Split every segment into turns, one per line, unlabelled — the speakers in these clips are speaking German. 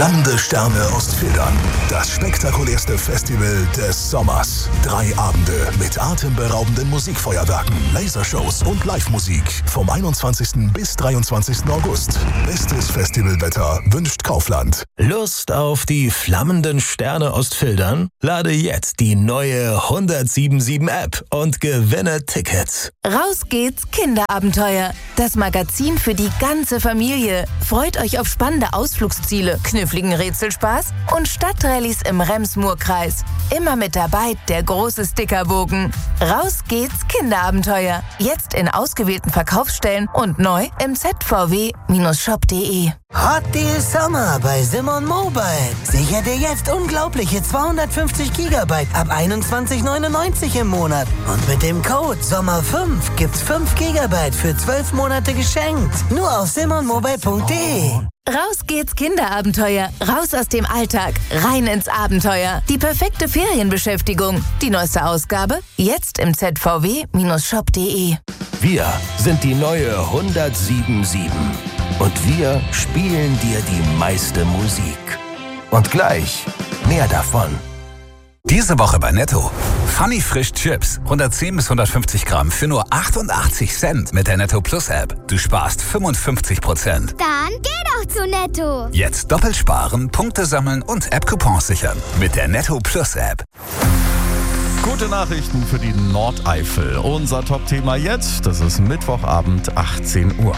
Flammende Sterne Ostfildern. Das spektakulärste Festival des Sommers. 3 Abende mit atemberaubenden Musikfeuerwerken, Lasershows und Live-Musik. Vom 21. bis 23. August. Bestes Festivalwetter wünscht Kaufland.
Lust auf die flammenden Sterne Ostfildern? Lade jetzt die neue 1077-App und gewinne Tickets.
Raus geht's, Kinderabenteuer. Das Magazin für die ganze Familie. Freut euch auf spannende Ausflugsziele, kniffligen Rätselspaß und Stadtrallyes im Rems-Murr-Kreis. Immer mit dabei der große Stickerbogen. Raus geht's, Kinderabenteuer. Jetzt in ausgewählten Verkaufsstellen und neu im zvw-shop.de.
Hot Deal Sommer bei Simon Mobile. Sicher dir jetzt unglaubliche 250 GB ab 21,99 im Monat. Und mit dem Code SOMMER5 gibt's 5 GB für 12 Monate geschenkt. Nur auf simonmobile.de.
Raus geht's, Kinderabenteuer. Raus aus dem Alltag. Rein ins Abenteuer. Die perfekte Ferienbeschäftigung. Die neueste Ausgabe? Jetzt im zvw-shop.de.
Wir sind die neue 1077. Und wir spielen dir die meiste Musik. Und gleich mehr davon.
Diese Woche bei Netto. Funny Frisch Chips. 110 bis 150 Gramm für nur 88 Cent mit der Netto Plus App. Du sparst 55%.
Dann geh doch zu Netto.
Jetzt doppelt sparen, Punkte sammeln und App-Coupons sichern. Mit der Netto Plus App.
Gute Nachrichten für die Nordeifel. Unser Top-Thema jetzt, das ist Mittwochabend, 18 Uhr.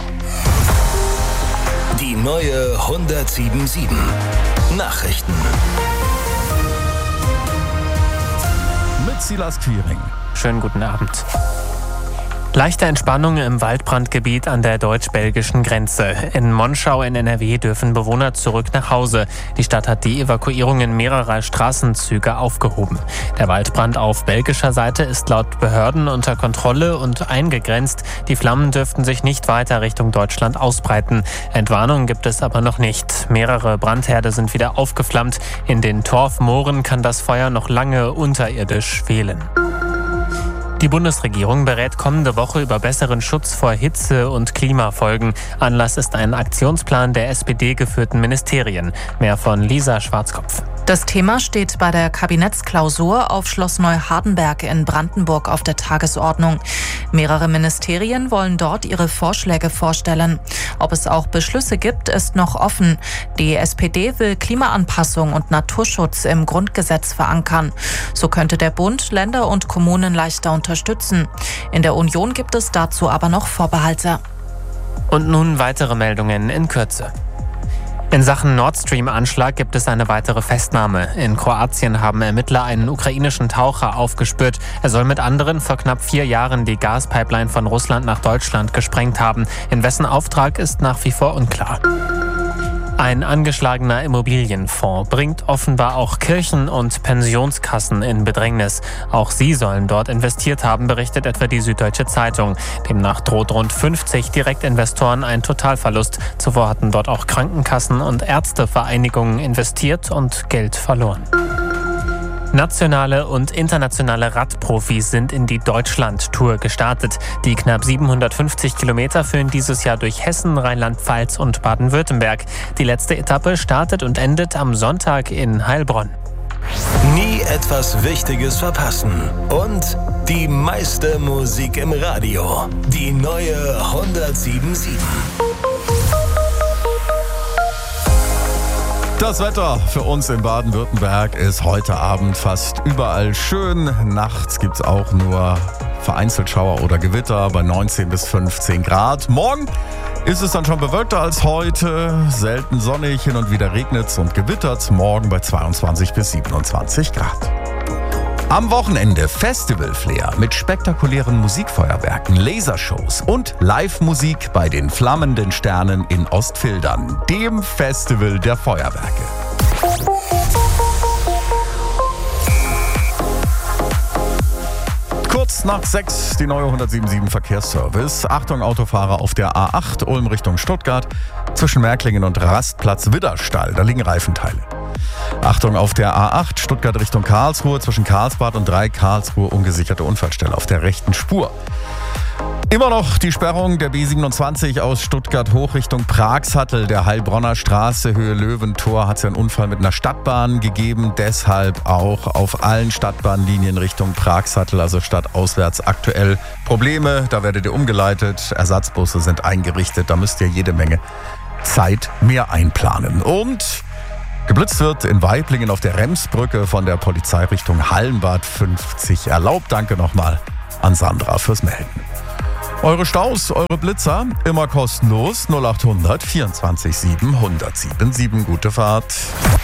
Die neue 1077. Nachrichten.
Mit Silas Quiring.
Schönen guten Abend. Leichte Entspannung im Waldbrandgebiet an der deutsch-belgischen Grenze. In Monschau in NRW dürfen Bewohner zurück nach Hause. Die Stadt hat die Evakuierungen mehrerer Straßenzüge aufgehoben. Der Waldbrand auf belgischer Seite ist laut Behörden unter Kontrolle und eingegrenzt. Die Flammen dürften sich nicht weiter Richtung Deutschland ausbreiten. Entwarnung gibt es aber noch nicht. Mehrere Brandherde sind wieder aufgeflammt. In den Torfmooren kann das Feuer noch lange unterirdisch schwelen. Die Bundesregierung berät kommende Woche über besseren Schutz vor Hitze- und Klimafolgen. Anlass ist ein Aktionsplan der SPD-geführten Ministerien. Mehr von Lisa Schwarzkopf.
Das Thema steht bei der Kabinettsklausur auf Schloss Neuhardenberg in Brandenburg auf der Tagesordnung. Mehrere Ministerien wollen dort ihre Vorschläge vorstellen. Ob es auch Beschlüsse gibt, ist noch offen. Die SPD will Klimaanpassung und Naturschutz im Grundgesetz verankern. So könnte der Bund Länder und Kommunen leichter unterstützen. In der Union gibt es dazu aber noch Vorbehalte.
Und nun weitere Meldungen in Kürze. In Sachen Nord Stream-Anschlag gibt es eine weitere Festnahme. In Kroatien haben Ermittler einen ukrainischen Taucher aufgespürt. Er soll mit anderen vor knapp 4 Jahren die Gaspipeline von Russland nach Deutschland gesprengt haben. In wessen Auftrag ist nach wie vor unklar. Ein angeschlagener Immobilienfonds bringt offenbar auch Kirchen und Pensionskassen in Bedrängnis. Auch sie sollen dort investiert haben, berichtet etwa die Süddeutsche Zeitung. Demnach droht rund 50 Direktinvestoren ein Totalverlust. Zuvor hatten dort auch Krankenkassen und Ärztevereinigungen investiert und Geld verloren. Nationale und internationale Radprofis sind in die Deutschland-Tour gestartet. Die knapp 750 Kilometer führen dieses Jahr durch Hessen, Rheinland-Pfalz und Baden-Württemberg. Die letzte Etappe startet und endet am Sonntag in Heilbronn.
Nie etwas Wichtiges verpassen. Und die meiste Musik im Radio. Die neue 1077.
Das Wetter für uns in Baden-Württemberg ist heute Abend fast überall schön. Nachts gibt es auch nur vereinzelt Schauer oder Gewitter bei 19 bis 15 Grad. Morgen ist es dann schon bewölkter als heute. Selten sonnig, hin und wieder regnet es und gewittert es. Morgen bei 22 bis 27 Grad. Am Wochenende Festival-Flair mit spektakulären Musikfeuerwerken, Lasershows und Live-Musik bei den Flammenden Sternen in Ostfildern, dem Festival der Feuerwerke. Kurz nach 6 die neue 1077 Verkehrsservice. Achtung Autofahrer auf der A8 Ulm Richtung Stuttgart zwischen Märklingen und Rastplatz Widderstall. Da liegen Reifenteile. Achtung auf der A8 Stuttgart Richtung Karlsruhe zwischen Karlsbad und 3 Karlsruhe ungesicherte Unfallstelle auf der rechten Spur. Immer noch die Sperrung der B27 aus Stuttgart hoch Richtung Pragsattel, der Heilbronner Straße, Höhe Löwentor, hat es ja einen Unfall mit einer Stadtbahn gegeben. Deshalb auch auf allen Stadtbahnlinien Richtung Pragsattel, also stadtauswärts aktuell Probleme. Da werdet ihr umgeleitet, Ersatzbusse sind eingerichtet, da müsst ihr jede Menge Zeit mehr einplanen. Und geblitzt wird in Waiblingen auf der Remsbrücke von der Polizei Richtung Hallenbad 50 erlaubt. Danke nochmal an Sandra fürs Melden. Eure Staus, eure Blitzer, immer kostenlos 0800 24 7 107 7. Gute Fahrt.